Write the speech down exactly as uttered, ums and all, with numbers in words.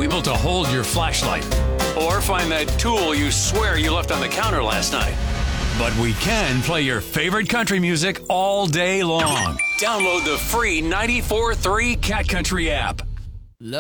able to hold your flashlight. Or find that tool you swear you left on the counter last night. But we can play your favorite country music all day long. Download the free ninety-four point three Cat Country app.